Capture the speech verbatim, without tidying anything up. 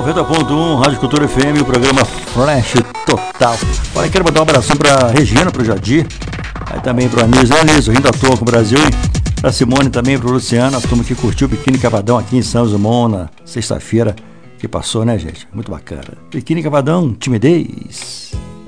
noventa ponto um, Rádio Cultura F M, o programa Flash Total. Olha, quero mandar um abração pra Regina, pro Jadir, aí também pro Anísio, o Anísio, rindo à toa com o Brasil, e pra Simone também, pro Luciano, a turma que curtiu o Biquíni Cavadão aqui em São Zumon na sexta-feira que passou, né, gente? Muito bacana. Biquíni Cavadão, timidez.